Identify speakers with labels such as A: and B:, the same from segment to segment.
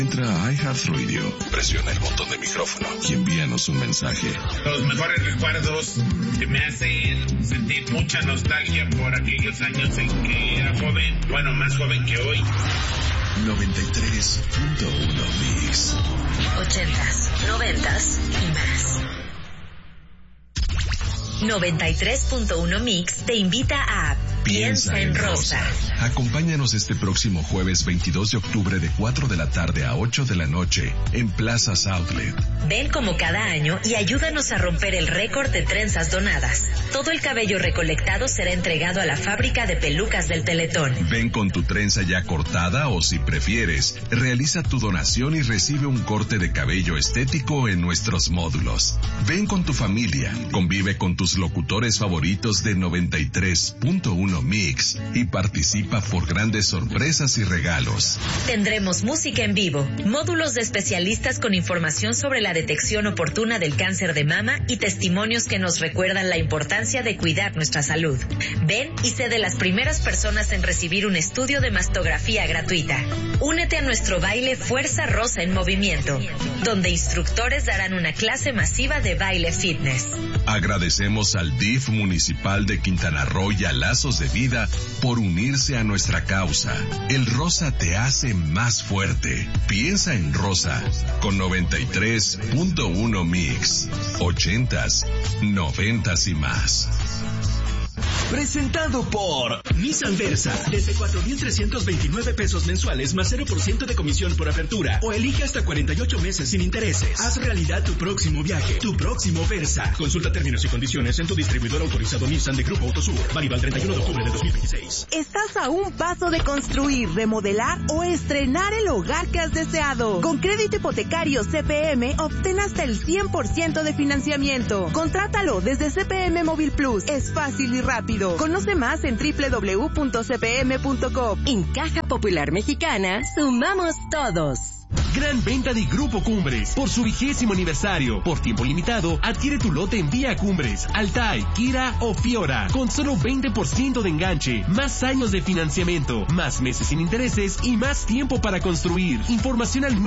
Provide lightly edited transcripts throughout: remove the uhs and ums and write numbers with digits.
A: Entra a iHeartRadio, presiona el botón de micrófono y envíanos un mensaje.
B: Los mejores recuerdos que me hacen sentir mucha nostalgia por aquellos años en que era joven, bueno, más joven que hoy.
A: 93.1 Mix.
C: 80s, 90s y más. 93.1 Mix te invita a Piensa en Rosa.
A: Acompáñanos este próximo jueves 22 de octubre de 4 de la tarde a 8 de la noche en Plazas Outlet.
C: Ven como cada año y ayúdanos a romper el récord de trenzas donadas. Todo el cabello recolectado será entregado a la fábrica de pelucas del Teletón.
A: Ven con tu trenza ya cortada o, si prefieres, realiza tu donación y recibe un corte de cabello estético en nuestros módulos. Ven con tu familia, convive con tus locutores favoritos de 93.1 Mix y participa por grandes sorpresas y regalos.
C: Tendremos música en vivo, módulos de especialistas con información sobre la detección oportuna del cáncer de mama y testimonios que nos recuerdan la importancia de cuidar nuestra salud. Ven y sé de las primeras personas en recibir un estudio de mastografía gratuita. Únete a nuestro baile Fuerza Rosa en Movimiento, donde instructores darán una clase masiva de baile fitness.
A: Agradecemos al DIF municipal de Quintana Roo y a Lazos de Vida por unirse a nuestra causa. El rosa te hace más fuerte. Piensa en Rosa con 93.1 Mix. 80s, 90s y más.
D: Presentado por Nissan Versa. Desde 4,329 pesos mensuales más 0% de comisión por apertura. O elige hasta 48 meses sin intereses. Haz realidad tu próximo viaje. Tu próximo Versa. Consulta términos y condiciones en tu distribuidor autorizado Nissan de Grupo Autosur. Válido al 31 de octubre de 2026.
E: Estás a un paso de construir, remodelar o estrenar el hogar que has deseado. Con crédito hipotecario CPM, obtén hasta el 100% de financiamiento. Contrátalo desde CPM Móvil Plus. Es fácil y rápido. Conoce más en www.cpm.com.
F: En Caja Popular Mexicana, sumamos todos.
G: Gran venta de Grupo Cumbres. Por su 20º aniversario. Por tiempo limitado, adquiere tu lote en Vía Cumbres, Altai, Kira o Fiora. Con solo 20% de enganche. Más años de financiamiento. Más meses sin intereses y más tiempo para construir. Información al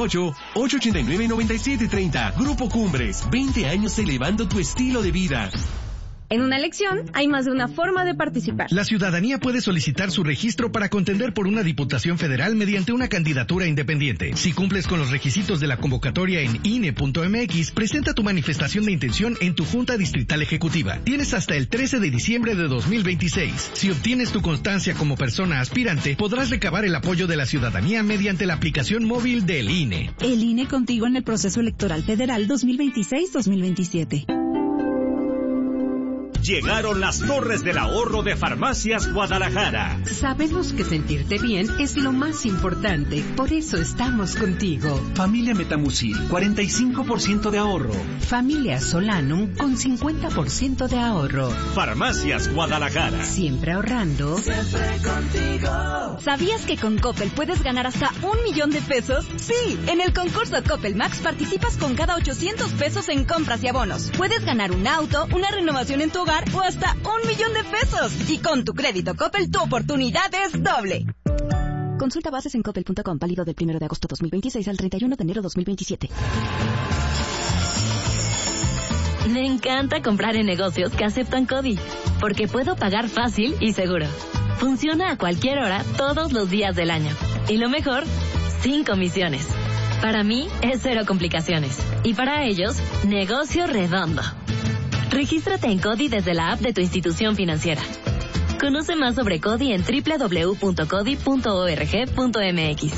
G: 998-889-9730. Grupo Cumbres. 20 años elevando tu estilo de vida.
H: En una elección hay más de una forma de participar.
I: La ciudadanía puede solicitar su registro para contender por una diputación federal mediante una candidatura independiente. Si cumples con los requisitos de la convocatoria en INE.mx, presenta tu manifestación de intención en tu Junta Distrital Ejecutiva. Tienes hasta el 13 de diciembre de 2026. Si obtienes tu constancia como persona aspirante, podrás recabar el apoyo de la ciudadanía mediante la aplicación móvil del INE.
J: El INE contigo en el proceso electoral federal 2026-2027.
K: Llegaron las Torres del Ahorro de Farmacias Guadalajara.
L: Sabemos que sentirte bien es lo más importante, por eso estamos contigo.
K: Familia Metamucil, 45% de ahorro.
L: Familia Solanum, con 50% de ahorro.
K: Farmacias Guadalajara.
L: Siempre ahorrando.
J: Siempre contigo. ¿Sabías que con Coppel puedes ganar hasta 1,000,000 de pesos? Sí, en el concurso Coppel Max participas con cada 800 pesos en compras y abonos. Puedes ganar un auto, una renovación en tu hogar o hasta 1,000,000 de pesos. Y con tu crédito Coppel, tu oportunidad es doble. Consulta bases en coppel.com, válido del 1 de agosto 2026 al 31 de enero 2027.
C: Me encanta comprar en negocios que aceptan CODI, porque puedo pagar fácil y seguro. Funciona a cualquier hora, todos los días del año. Y lo mejor, sin comisiones. Para mí, es cero complicaciones. Y para ellos, negocio redondo. Regístrate en CODI desde la app de tu institución financiera. Conoce más sobre CODI en www.codi.org.mx.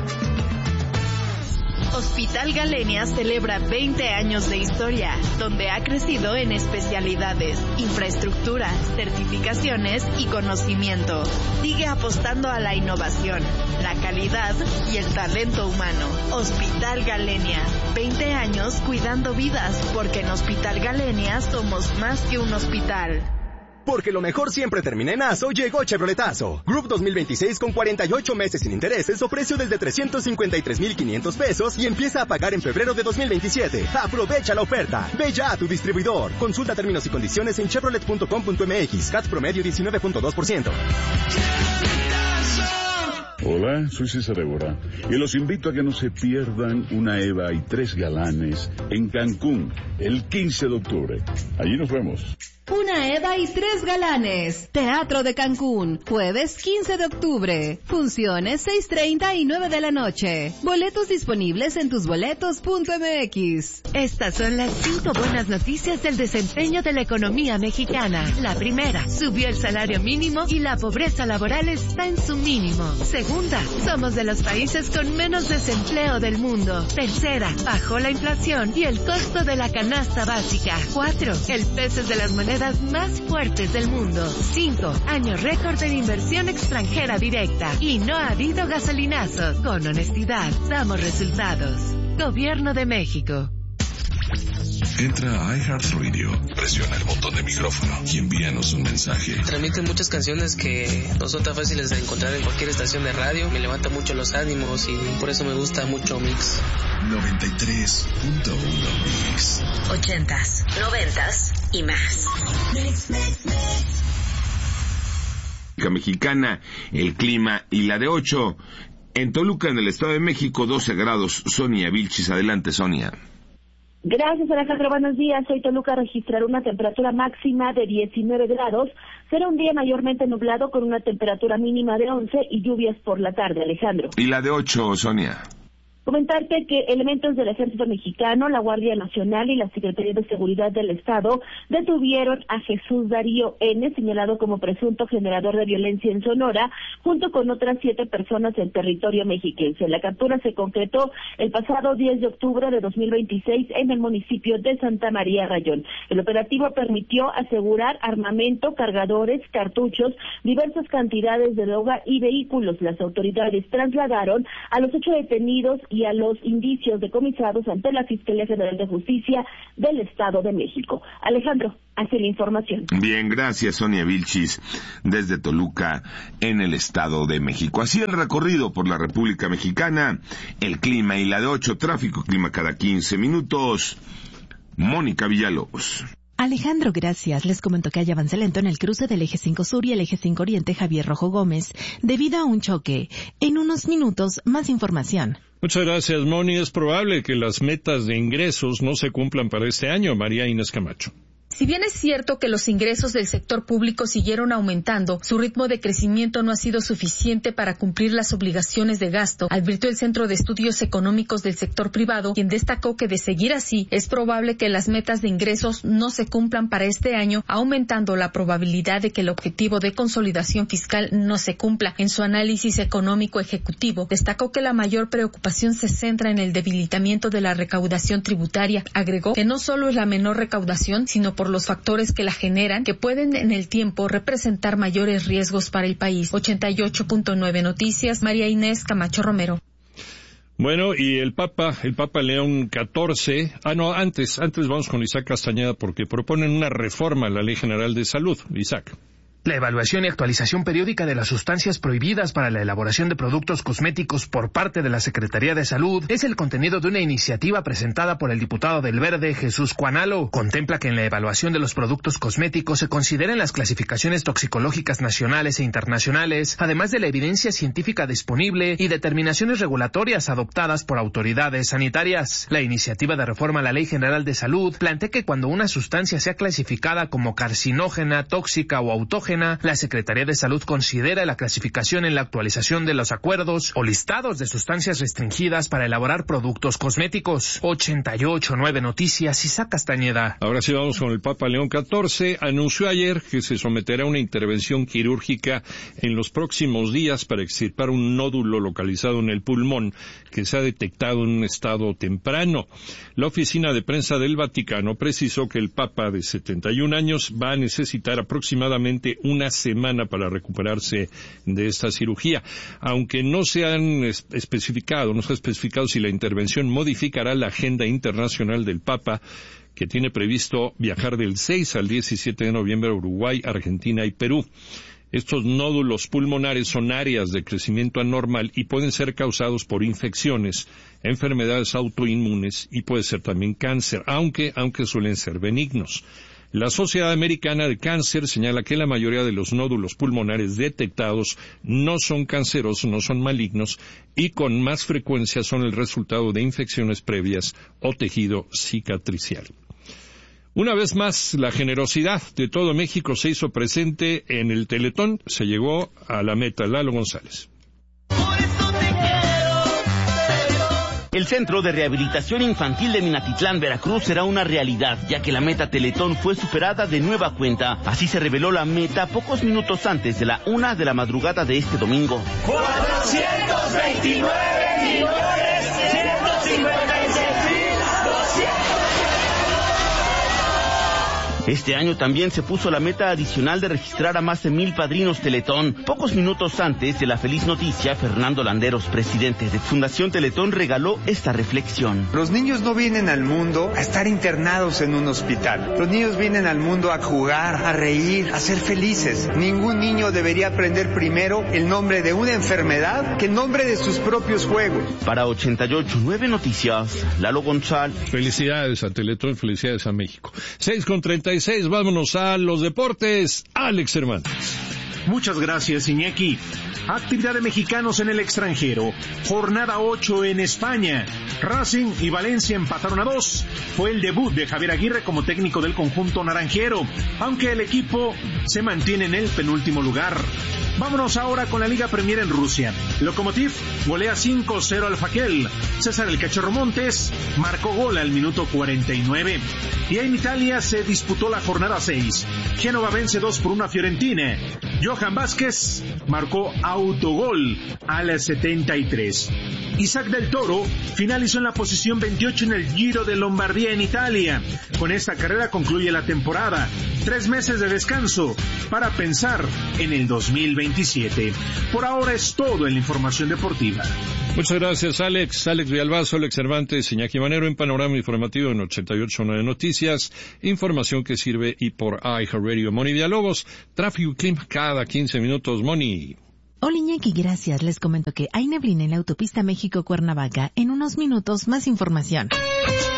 M: Hospital Galenia celebra 20 años de historia, donde ha crecido en especialidades, infraestructura, certificaciones y conocimiento. Sigue apostando a la innovación, la calidad y el talento humano. Hospital Galenia, 20 años cuidando vidas, porque en Hospital Galenia somos más que un hospital.
N: Porque lo mejor siempre termina en ASO, llegó Chevroletazo. Group 2026 con 48 meses sin intereses o precio desde 353,500 pesos y empieza a pagar en febrero de 2027. Aprovecha la oferta. Ve ya a tu distribuidor. Consulta términos y condiciones en chevrolet.com.mx. CAT promedio 19.2%.
O: Hola, soy César Évora y los invito a que no se pierdan una Eva y 3 galanes en Cancún el 15 de octubre. Allí nos vemos.
F: Una Eva y 3 galanes. Teatro de Cancún, jueves 15 de octubre. Funciones 6:30 y 9 de la noche. Boletos disponibles en tusboletos.mx.
P: Estas son las 5 buenas noticias del desempeño de la economía mexicana. La primera, subió el salario mínimo y la pobreza laboral está en su mínimo. Segunda, somos de los países con menos desempleo del mundo. Tercera, bajó la inflación y el costo de la canasta básica. 4, el peso es de las monedas más fuertes del mundo. 5, año récord en inversión extranjera directa. Y no ha habido gasolinazo. Con honestidad, damos resultados. Gobierno de México.
A: Entra a iHeartRadio, presiona el botón de micrófono y envíanos un mensaje.
Q: Transmiten muchas canciones que no son tan fáciles de encontrar en cualquier estación de radio. Me levanta mucho los ánimos y por eso me gusta mucho Mix.
A: 93.1 Mix.
C: 80s, 90s y más.
R: Mexicana, el clima y la de 8. En Toluca, en el Estado de México, 12 grados. Sonia Vilchis, adelante, Sonia.
S: Gracias, Alejandro. Buenos días. Hoy Toluca registrará una temperatura máxima de 19 grados. Será un día mayormente nublado con una temperatura mínima de 11 y lluvias por la tarde, Alejandro.
R: ¿Y la de 8, Sonia?
S: Comentarte que elementos del Ejército Mexicano, la Guardia Nacional y la Secretaría de Seguridad del Estado detuvieron a Jesús Darío N., señalado como presunto generador de violencia en Sonora, junto con otras 7 personas en territorio mexiquense. La captura se concretó el pasado 10 de octubre de 2026 en el municipio de Santa María Rayón. El operativo permitió asegurar armamento, cargadores, cartuchos, diversas cantidades de droga y vehículos. Las autoridades trasladaron a los 8 detenidos y a los indicios decomisados ante la Fiscalía General de Justicia del Estado de México. Alejandro, hace la información.
R: Bien, gracias, Sonia Vilchis, desde Toluca, en el Estado de México. Así el recorrido por la República Mexicana, el clima y la de 8, tráfico, clima cada 15 minutos. Mónica Villalobos.
T: Alejandro, gracias. Les comento que hay avance lento en el cruce del Eje 5 Sur y el Eje 5 Oriente Javier Rojo Gómez, debido a un choque. En unos minutos, más información.
U: Muchas gracias, Moni. Es probable que las metas de ingresos no se cumplan para este año. María Inés Camacho.
V: Si bien es cierto que los ingresos del sector público siguieron aumentando, su ritmo de crecimiento no ha sido suficiente para cumplir las obligaciones de gasto, advirtió el Centro de Estudios Económicos del Sector Privado, quien destacó que de seguir así, es probable que las metas de ingresos no se cumplan para este año, aumentando la probabilidad de que el objetivo de consolidación fiscal no se cumpla. En su análisis económico ejecutivo, destacó que la mayor preocupación se centra en el debilitamiento de la recaudación tributaria. Agregó que no solo es la menor recaudación, sino por los factores que la generan, que pueden en el tiempo representar mayores riesgos para el país. 88.9 Noticias, María Inés Camacho Romero.
U: Bueno, y el Papa León XIV, antes vamos con Isaac Castañeda porque proponen una reforma a la Ley General de Salud. Isaac.
W: La evaluación y actualización periódica de las sustancias prohibidas para la elaboración de productos cosméticos por parte de la Secretaría de Salud es el contenido de una iniciativa presentada por el diputado del Verde, Jesús Cuanalo. Contempla que en la evaluación de los productos cosméticos se consideren las clasificaciones toxicológicas nacionales e internacionales, además de la evidencia científica disponible y determinaciones regulatorias adoptadas por autoridades sanitarias. La iniciativa de reforma a la Ley General de Salud plantea que cuando una sustancia sea clasificada como carcinógena, tóxica o autógena, la Secretaría de Salud considera la clasificación en la actualización de los acuerdos o listados de sustancias restringidas para elaborar productos cosméticos. 88.9 Noticias, Isaac Castañeda.
U: Ahora sí vamos con el Papa León XIV. Anunció ayer que se someterá a una intervención quirúrgica en los próximos días para extirpar un nódulo localizado en el pulmón que se ha detectado en un estado temprano. La oficina de prensa del Vaticano precisó que el Papa de 71 años va a necesitar aproximadamente una semana para recuperarse de esta cirugía, aunque no se ha especificado si la intervención modificará la agenda internacional del Papa, que tiene previsto viajar del 6 al 17 de noviembre a Uruguay, Argentina y Perú. Estos nódulos pulmonares son áreas de crecimiento anormal y pueden ser causados por infecciones, enfermedades autoinmunes y puede ser también cáncer, aunque suelen ser benignos. La Sociedad Americana de Cáncer señala que la mayoría de los nódulos pulmonares detectados no son cancerosos, no son malignos y con más frecuencia son el resultado de infecciones previas o tejido cicatricial. Una vez más, la generosidad de todo México se hizo presente en el Teletón, se llegó a la meta. Lalo González.
B: El Centro de Rehabilitación Infantil de Minatitlán, Veracruz, será una realidad, ya que la meta Teletón fue superada de nueva cuenta. Así se reveló la meta pocos minutos antes de la 1 de la madrugada de este domingo. 429.156.200. Este año también se puso la meta adicional de registrar a más de 1,000 padrinos Teletón. Pocos minutos antes de la feliz noticia, Fernando Landeros, presidente de Fundación Teletón, regaló esta reflexión.
D: Los niños no vienen al mundo a estar internados en un hospital. Los niños vienen al mundo a jugar, a reír, a ser felices. Ningún niño debería aprender primero el nombre de una enfermedad que el nombre de sus propios juegos.
B: Para 88.9 Noticias, Lalo González.
U: Felicidades a Teletón, felicidades a México. 6:36. Vámonos a los deportes. Alex Cervantes.
E: Muchas gracias, Iñaki. Actividad de mexicanos en el extranjero. Jornada 8 en España. Racing y Valencia empataron a 2. Fue el debut de Javier Aguirre como técnico del conjunto naranjero, aunque el equipo se mantiene en el penúltimo lugar. Vámonos ahora con la Liga Premier en Rusia. Lokomotiv golea 5-0 al Fakel. César el Cachorro Montes marcó gol al minuto 49. Y en Italia se disputó la jornada 6. Génova vence 2-1 a Fiorentina. Johan Vázquez marcó autogol al 73. Isaac del Toro finalizó en la posición 28 en el Giro de Lombardía en Italia. Con esta carrera concluye la temporada. 3 meses de descanso para pensar en el 2027. Por ahora es todo en la información deportiva.
U: Muchas gracias, Alex. Alex Villalbazo, Alex Cervantes, Iñaki Manero en Panorama Informativo en 88.9 Noticias. Información que sirve y por iHeartRadio. Moni Villalobos, tráfico y clima cada 15 minutos. Moni.
T: Hola Iñaki, gracias. Les comento que hay neblina en la autopista México-Cuernavaca. En unos minutos más información.